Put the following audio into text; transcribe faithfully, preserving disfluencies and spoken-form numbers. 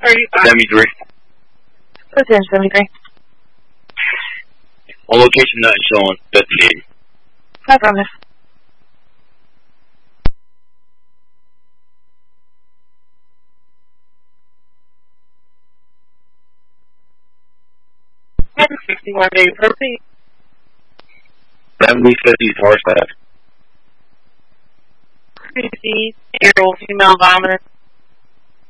seventy-three. Within seventy-three. On location not shown, investigating. Affirmative. sixty-one days, proceed. seventy fifty Forest Ave. fifty-year-old female vomiter.